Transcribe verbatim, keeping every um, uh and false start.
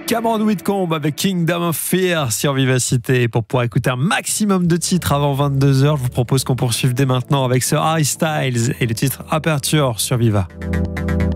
Cameron Whitcomb avec Kingdom of Fear sur Vivacité. Pour pouvoir écouter un maximum de titres avant vingt-deux heures, je vous propose qu'on poursuive dès maintenant avec ce Harry Styles et le titre Aperture sur Viva.